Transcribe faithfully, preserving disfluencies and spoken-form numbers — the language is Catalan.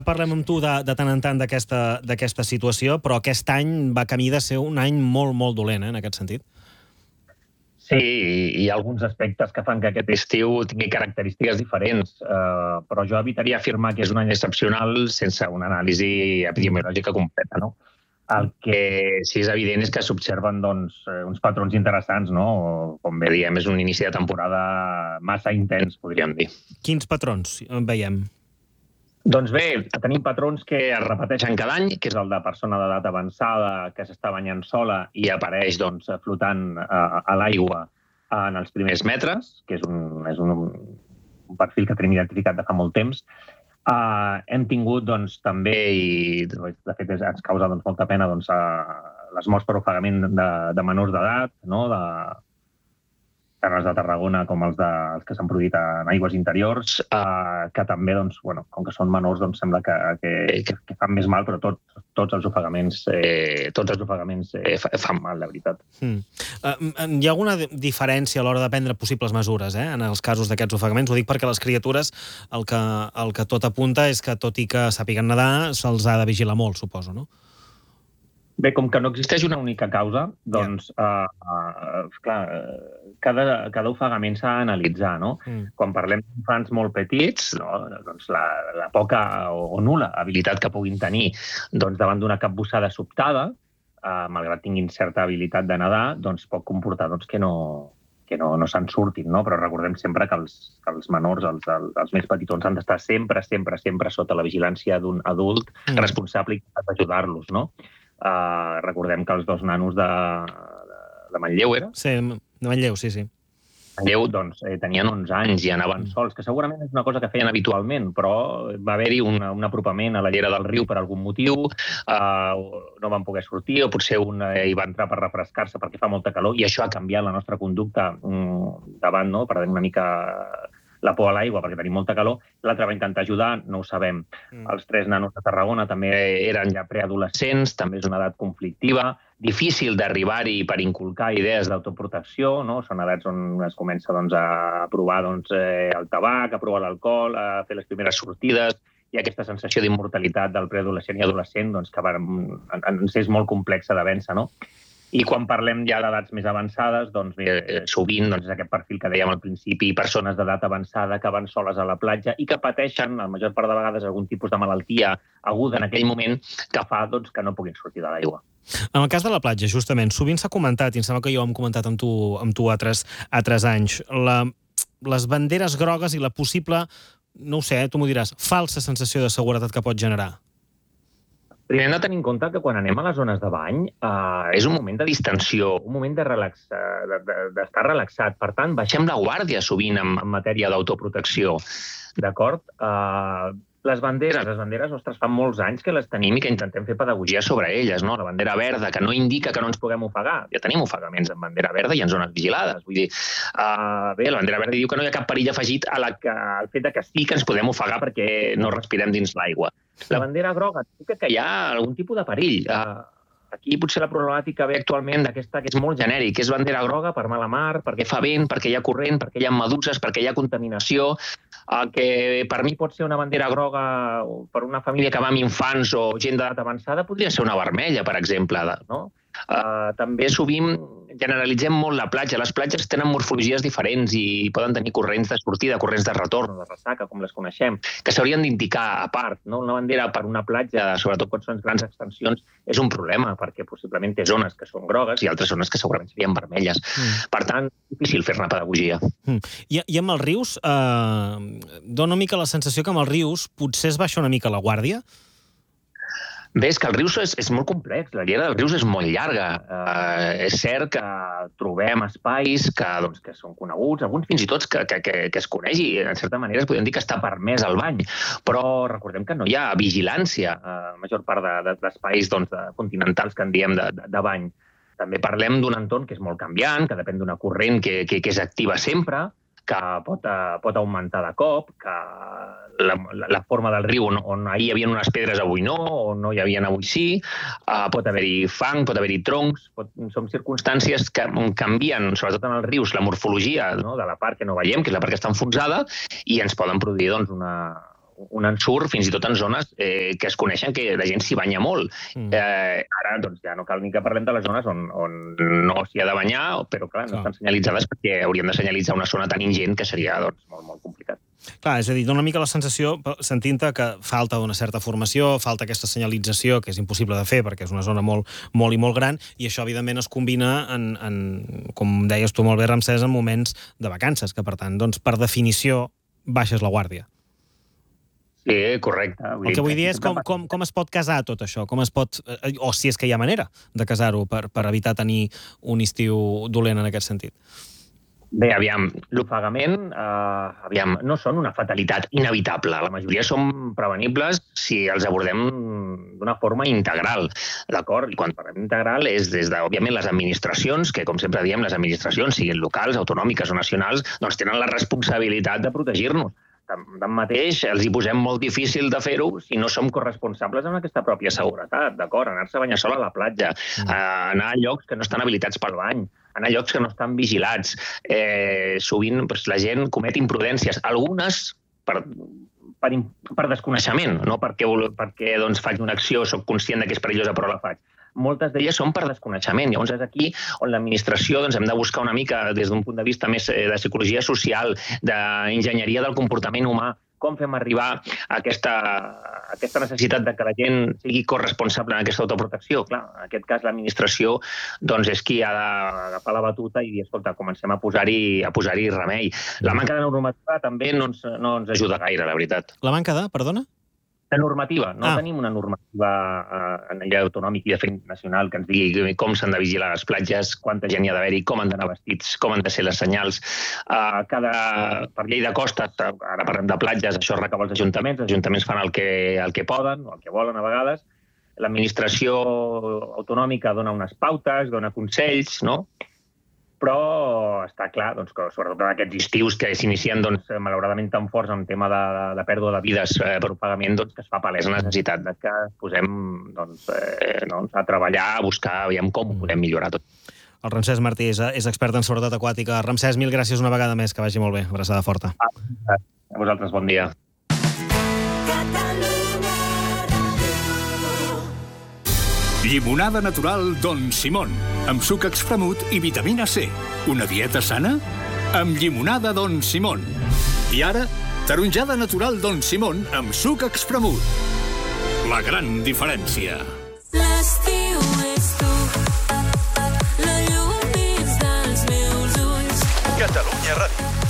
Parlem amb tu de, de tant en tant d'aquesta situació, però aquest any va camí de ser un any molt, molt dolent, eh, en aquest sentit. Sí, hi ha alguns aspectes que fan que aquest estiu tingui característiques diferents, eh, però jo evitaria afirmar que és un any excepcional sense una anàlisi epidemiològica completa, no? El que sí és evident és que s'observen doncs, uns patrons interessants, no? Com bé diem, és un inici de temporada massa intens, podríem dir. Quins patrons veiem? Doncs bé, tenim patrons que es repeteixen cada any, que és el de persona d'edat avançada que s'està banyant sola i apareix doncs, flotant a, a l'aigua en els primers metres, que és un, és un, un perfil que tenim identificat de fa molt temps. Uh, hem tingut doncs, també, i de fet ens causa doncs, molta pena, doncs, uh, les morts per ofegament de, de menors d'edat, no? de, tant els de Tarragona com els, de, els que s'han produït en aigües interiors, eh, que també, doncs, bueno, com que són menors, doncs sembla que, que, que, que fan més mal, però tot, tots els ofegaments, eh, tots els ofegaments eh, fan mal, la veritat. Mm. Uh, hi ha alguna diferència a l'hora de prendre possibles mesures, eh, en els casos d'aquests ofegaments? Ho dic perquè les criatures, el que, el que tot apunta és que, tot i que sàpiguen nedar, se'ls ha de vigilar molt, suposo, no? Bé, com que no existeix una única causa, doncs, yeah. uh, uh, clar, cada, cada ofegament s'ha d'analitzar, no? Mm. Quan parlem d'infants molt petits, no? doncs la, la poca o, o nul·la habilitat que puguin tenir doncs, davant d'una capbussada sobtada, uh, malgrat tinguin certa habilitat de nedar, doncs pot comportar doncs, que no, que no, no se'n surtin, no? Però recordem sempre que els, que els menors, els, els més petitons, han d'estar sempre, sempre, sempre sota la vigilància d'un adult mm. responsable i capaç d'ajudar-los, no? Uh, recordem que els dos nanos de, de, de Manlleu, era? Sí, de Manlleu, sí, sí. Manlleu, doncs, eh, tenien onze anys i anaven sols, que segurament és una cosa que feien habitualment, però va haver-hi un, un apropament a la llera del riu per algun motiu, uh, no van poder sortir, o potser un eh, hi va entrar per refrescar-se perquè fa molta calor, i això ha canviat la nostra conducta mm, davant, no?, perdent una mica la por a l'aigua perquè tenim molta calor. L'altre va intentar ajudar, no ho sabem. Mm. Els tres nanos de Tarragona també eren ja preadolescents, també és una edat conflictiva, difícil d'arribar-hi per inculcar idees d'autoprotecció, no? Són edats on es comença doncs, a provar doncs, eh, el tabac, a provar l'alcohol, a fer les primeres sortides, i aquesta sensació d'immortalitat del preadolescent i adolescent doncs, que va, ens és molt complexa de vèncer, no? I quan parlem ja d'edats més avançades, doncs, eh, sovint doncs, és aquest perfil que dèiem al principi, persones d'edat avançada que van soles a la platja i que pateixen, la major part de vegades, algun tipus de malaltia aguda en aquell moment que fa doncs, que no puguin sortir de l'aigua. En el cas de la platja, justament, sovint s'ha comentat, i em sembla que jo ho hem comentat amb tu, amb tu altres, altres anys, la, les banderes grogues i la possible, no ho sé, tu m'ho diràs, falsa sensació de seguretat que pot generar. Primer hem de tenir en compte que quan anem a les zones de bany eh, és un moment de distensió, un moment de relax, de, de, d'estar relaxat. Per tant, baixem la guàrdia sovint en, en matèria d'autoprotecció. D'acord? Eh, les banderes, les banderes, ostres, fa molts anys que les tenim i que intentem fer pedagogia sobre elles, no? La bandera verda, que no indica que no ens puguem ofegar. Ja tenim ofegaments en bandera verda i en zones vigilades. Vull dir, uh, bé, la bandera verda diu que no hi ha cap perill afegit a la que, al fet de que sí que ens podem ofegar perquè no respirem dins l'aigua. La bandera groga indica que hi ha algun tipus de perill. Uh, aquí potser la problemàtica ve actualment d'aquesta que és molt genèric, que és bandera groga per mala mar, perquè fa vent, perquè hi ha corrent, perquè hi ha meduses, perquè hi ha contaminació. El que per mi pot ser una bandera groga per una família que va amb infants o gent d'edat avançada podria ser una vermella, per exemple, no? Uh, també sovint generalitzem molt la platja. Les platges tenen morfologies diferents i poden tenir corrents de sortida, corrents de retorn, de ressaca, com les coneixem, que s'haurien d'indicar a part, no? Una bandera per una platja, sobretot quan són grans extensions, és un problema, perquè possiblement té zones que són grogues i altres zones que segurament serien vermelles. Mm. Per tant, és difícil fer-ne pedagogia. Mm. I, I amb els rius, eh, dona una mica la sensació que amb els rius potser es baixa una mica la guàrdia? Bé, és que el riu és, és molt complex, la llera dels rius és molt llarga. Eh, és cert que trobem espais que, doncs, que són coneguts, alguns fins i tot que, que, que, que es coneix i, en certa manera, es podem dir que està permès el bany. Però recordem que no hi ha vigilància a la major part de, de, d'espais doncs, de continentals que en diem de, de, de bany. També parlem d'un entorn que és molt canviant, que depèn d'una corrent que, que, que és activa sempre, que pot, pot augmentar de cop, que la, la, la forma del riu on, on ahir hi havia unes pedres avui no, o no hi havia avui sí, uh, pot haver-hi fang, pot haver-hi troncs, pot, són circumstàncies que canvien, sobretot en els rius, la morfologia, no?, de la part que no veiem, que és la part que està enfonsada, i ens poden produir doncs, una, un ensurt fins i tot en zones eh, que es coneixen que la gent s'hi banya molt. Mm. Eh, ara doncs, ja no cal ni que parlem de les zones on, on no s'hi ha de banyar, però clar, no clar. estan senyalitzades perquè hauríem de senyalitzar una zona tan ingent que seria doncs, molt, molt complicat. Clar, és a dir, dona una mica la sensació, sentint-te, que falta una certa formació, falta aquesta senyalització, que és impossible de fer perquè és una zona molt, molt i molt gran, i això, evidentment, es combina, en, en, com deies tu molt bé, Ramsès, en moments de vacances, que, per tant, doncs, per definició, baixes la guàrdia. Sí, correcte. El que vull dir és com, com, com es pot casar tot això, com es pot, o si és que hi ha manera de casar-ho per, per evitar tenir un estiu dolent en aquest sentit. Bé, aviam, l'ofegament, eh, aviam, no són una fatalitat inevitable. La majoria són prevenibles si els abordem d'una forma integral, d'acord? I quan parlem integral és des de, òbviament, les administracions, que, com sempre diem, les administracions, siguin locals, autonòmiques o nacionals, doncs tenen la responsabilitat de protegir-nos. Tanmateix, els hi posem molt difícil de fer-ho si no som corresponsables amb aquesta pròpia seguretat, d'acord? Anar-se a banyar sol a la platja, mm. anar a llocs que no estan habilitats pel bany, anar a llocs que no estan vigilats. Eh, sovint doncs, la gent comet imprudències, algunes per, per, per desconeixement, no perquè, perquè doncs, faig una acció, soc conscient que és perillosa però la faig. Moltes d'elles són per desconeixement. Llavors és aquí on l'administració doncs, hem de buscar una mica des d'un punt de vista més de psicologia social, d'enginyeria del comportament humà, com fem arribar a aquesta, a aquesta necessitat de que la gent sigui corresponsable en aquesta autoprotecció. Clar, en aquest cas l'administració doncs, és qui ha d'agafar la batuta i dir, escolta, comencem a posar-hi a posar-hi remei. La manca de normativa també no ens, no ens ajuda gaire, la veritat. La manca de, perdona? De normativa. No ah. tenim una normativa a nivell autonòmic i de fet nacional que ens digui com s'han de vigilar les platges, quanta gent hi ha d'haver-hi, com han d'anar vestits, com han de ser les senyals. Uh, cada, per llei de costes, ara parlem de platges, això es recau als ajuntaments, els ajuntaments fan el que, el que poden o el que volen a vegades. L'administració autonòmica dona unes pautes, dona consells, no? Però està clar doncs, que sobretot en aquests estius que s'inicien doncs, malauradament tan forts en tema de, de pèrdua de vides eh, per ofegament, doncs, que es fa palès la necessitat de que posem doncs, eh, doncs, a treballar, a buscar, aviam com ho podem millorar tot. El Ramsès Martí és, és expert en seguretat aquàtica. Ramsès, mil gràcies una vegada més, que vagi molt bé. Abraçada forta. A vosaltres, bon dia. Llimonada natural Don Simón, amb suc expremut i vitamina C. Una dieta sana? Amb llimonada Don Simón. I ara, taronjada natural Don Simón amb suc expremut. La gran diferència. L'estiu és tu, la llum dins dels meus ulls. Catalunya Ràdio.